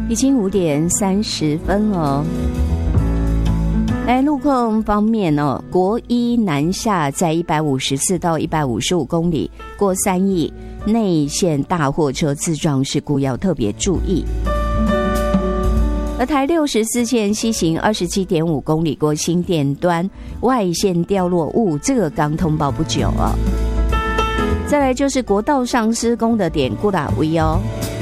已经5:30了。来，路况方面哦，国一南下在154到155公里过3义内线大货车自撞事故要特别注意。而台64线西行27.5公里过新店端外线掉落物，这个刚通报不久哦。再来就是国道上施工的典固拉威哦，